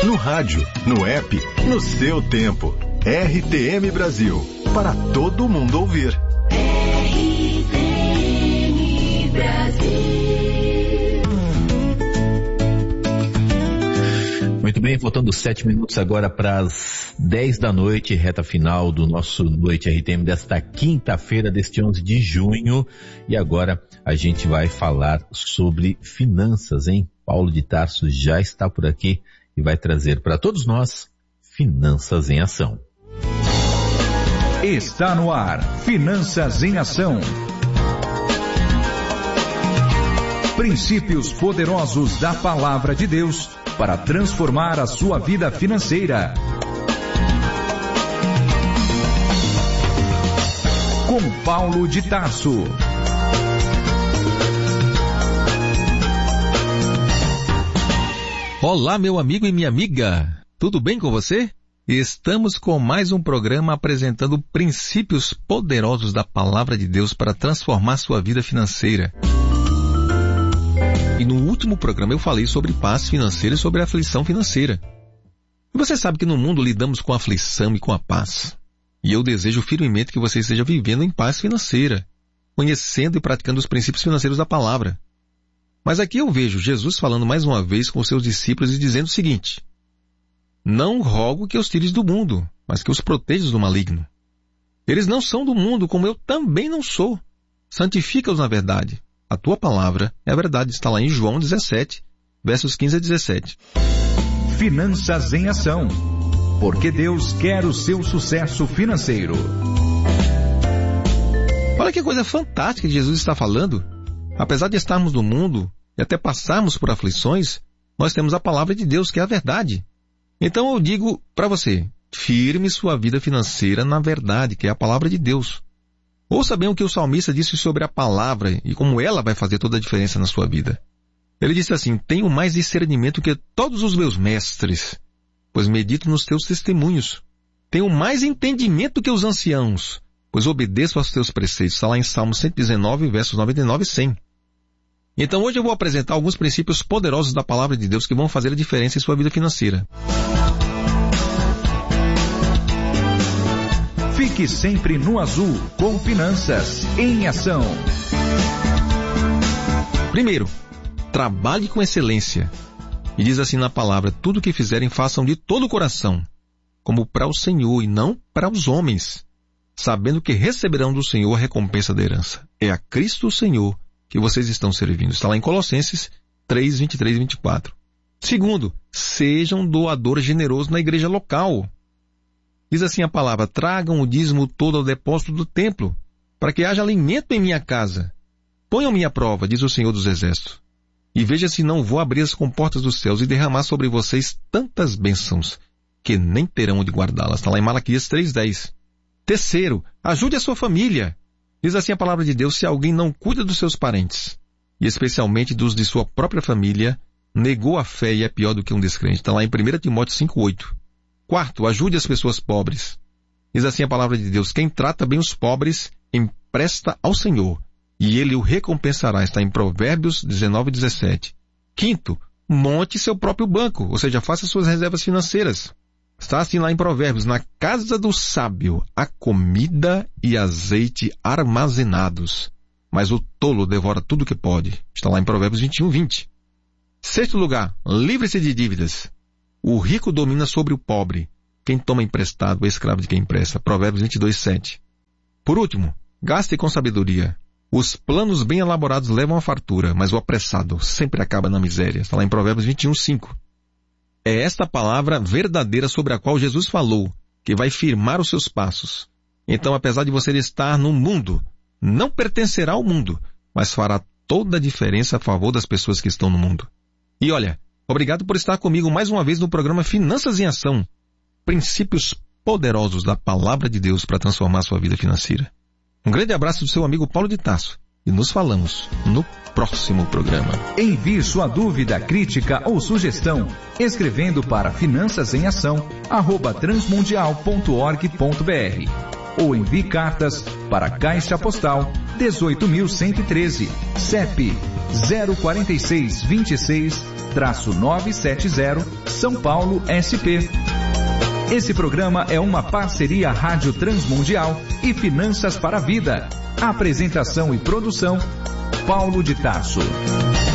no rádio, no app, no seu tempo. RTM Brasil, para todo mundo ouvir. RTM Brasil. Muito bem, faltando 7 minutos agora para as 10 da noite, reta final do nosso Noite RTM desta quinta-feira, deste 11 de junho. E agora a gente vai falar sobre finanças, hein? Paulo de Tarso já está por aqui e vai trazer para todos nós Finanças em Ação. Está no ar, Finanças em Ação. Princípios poderosos da Palavra de Deus para transformar a sua vida financeira. Com Paulo de Tarso. Olá, meu amigo e minha amiga, tudo bem com você? Estamos com mais um programa apresentando princípios poderosos da Palavra de Deus para transformar sua vida financeira. E no último programa eu falei sobre paz financeira e sobre aflição financeira. E você sabe que no mundo lidamos com a aflição e com a paz. E eu desejo firmemente que você esteja vivendo em paz financeira, conhecendo e praticando os princípios financeiros da palavra. Mas aqui eu vejo Jesus falando mais uma vez com os seus discípulos e dizendo o seguinte: não rogo que os tires do mundo, mas que os protejas do maligno. Eles não são do mundo, como eu também não sou. Santifica-os na verdade. A tua palavra é a verdade. Está lá em João 17, versos 15 a 17. Finanças em Ação. Porque Deus quer o seu sucesso financeiro. Olha que coisa fantástica que Jesus está falando. Apesar de estarmos no mundo e até passarmos por aflições, nós temos a palavra de Deus, que é a verdade. Então eu digo para você, firme sua vida financeira na verdade, que é a palavra de Deus. Ouça bem o que o salmista disse sobre a palavra e como ela vai fazer toda a diferença na sua vida. Ele disse assim: tenho mais discernimento que todos os meus mestres, pois medito nos teus testemunhos. Tenho mais entendimento que os anciãos, pois obedeço aos teus preceitos. Está lá em Salmo 119, versos 99 e 100. Então hoje eu vou apresentar alguns princípios poderosos da palavra de Deus que vão fazer a diferença em sua vida financeira. Fique sempre no azul com Finanças em Ação. Primeiro, trabalhe com excelência. E diz assim na palavra: tudo o que fizerem façam de todo o coração, como para o Senhor e não para os homens, sabendo que receberão do Senhor a recompensa da herança. É a Cristo o Senhor que vocês estão servindo. Está lá em Colossenses 3, 23 e 24. Segundo, sejam doador generoso na igreja local. Diz assim a palavra: tragam o dízimo todo ao depósito do templo, para que haja alimento em minha casa. Ponham-me à prova, diz o Senhor dos Exércitos, e veja se não vou abrir as comportas dos céus e derramar sobre vocês tantas bênçãos, que nem terão onde guardá-las. Está lá em Malaquias 3:10. Terceiro, ajude a sua família. Diz assim a palavra de Deus: se alguém não cuida dos seus parentes, e especialmente dos de sua própria família, negou a fé e é pior do que um descrente. Está lá em 1 Timóteo 5:8. Quarto, ajude as pessoas pobres. Diz assim a palavra de Deus: quem trata bem os pobres, empresta ao Senhor, e ele o recompensará. Está em Provérbios 19:17. Quinto, monte seu próprio banco, ou seja, faça suas reservas financeiras. Está assim lá em Provérbios: na casa do sábio há comida e azeite armazenados, mas o tolo devora tudo que pode. Está lá em Provérbios 21:20. Sexto lugar, livre-se de dívidas. O rico domina sobre o pobre. Quem toma emprestado é escravo de quem empresta. Provérbios 22:7. Por último, gaste com sabedoria. Os planos bem elaborados levam à fartura, mas o apressado sempre acaba na miséria. Está lá em Provérbios 21:5. É esta palavra verdadeira sobre a qual Jesus falou, que vai firmar os seus passos. Então, apesar de você estar no mundo, não pertencerá ao mundo, mas fará toda a diferença a favor das pessoas que estão no mundo. E olha, obrigado por estar comigo mais uma vez no programa Finanças em Ação. Princípios poderosos da palavra de Deus para transformar sua vida financeira. Um grande abraço do seu amigo Paulo de Tarso. E nos falamos no próximo programa. Envie sua dúvida, crítica ou sugestão escrevendo para finançasemAção@transmundial.org.br ou envie cartas para Caixa Postal 18.113, CEP 04626 970, São Paulo, SP. Esse programa é uma parceria Rádio Transmundial e Finanças para a Vida. Apresentação e produção, Paulo de Tarso.